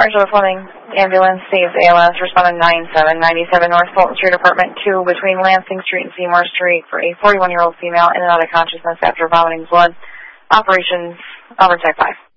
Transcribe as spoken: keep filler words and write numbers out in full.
Marshall Fleming, ambulance, saves A L S, responded nine seven, ninety-seven North Fulton Street, apartment two, between Lansing Street and Seymour Street, for a forty-one-year-old female in and out of consciousness after vomiting blood. Operations, Auburn Tech five.